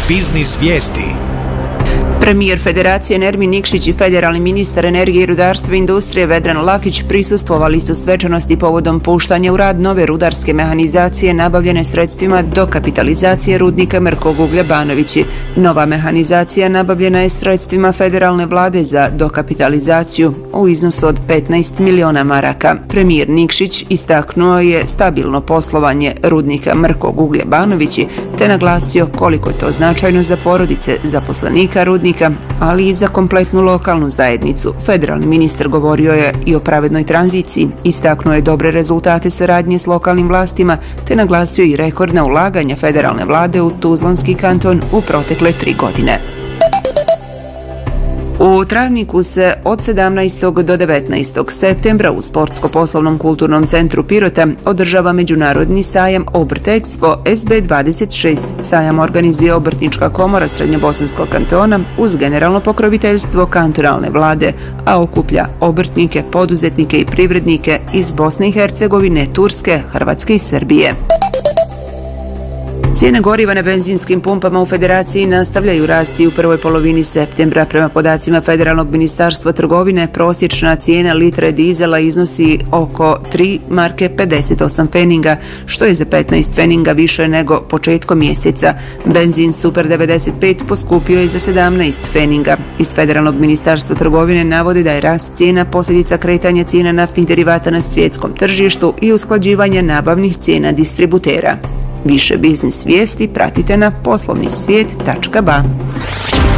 Biznis vijesti. Premijer Federacije Nermin Nikšić i federalni ministar energije i rudarstva i industrije Vedran Lakić prisustvovali su svečanosti povodom puštanja u rad nove rudarske mehanizacije nabavljene sredstvima dokapitalizacije rudnika Mrkog uglja Banovići. Nova mehanizacija nabavljena je sredstvima federalne vlade za dokapitalizaciju u iznosu od 15 miliona maraka. Premijer Nikšić istaknuo je stabilno poslovanje rudnika Mrkog uglja Banovići te naglasio koliko je to značajno za porodice zaposlenika rudnika, ali i za kompletnu lokalnu zajednicu. Federalni ministar govorio je i o pravednoj tranziciji, istaknuo je dobre rezultate saradnje s lokalnim vlastima, te naglasio i rekordna ulaganja federalne vlade u Tuzlanski kanton u protekle 3 godine. U Travniku se od 17. do 19. septembra u Sportsko-poslovnom kulturnom centru Pirota održava Međunarodni sajam Obrt Expo SB26. Sajam organizuje Obrtnička komora Srednjobosanskog kantona uz generalno pokroviteljstvo kantonalne vlade, a okuplja obrtnike, poduzetnike i privrednike iz Bosne i Hercegovine, Turske, Hrvatske i Srbije. Cijene goriva na benzinskim pumpama u Federaciji nastavljaju rasti u prvoj polovini septembra. Prema podacima Federalnog ministarstva trgovine, prosječna cijena litre dizela iznosi oko 3 marke 58 feninga, što je za 15 feninga više nego početkom mjeseca. Benzin Super 95 poskupio je za 17 feninga. Iz Federalnog ministarstva trgovine navode da je rast cijena posljedica kretanja cijena naftnih derivata na svjetskom tržištu i usklađivanja nabavnih cijena distributera. Više biznis vijesti pratite na poslovnisvijet.ba.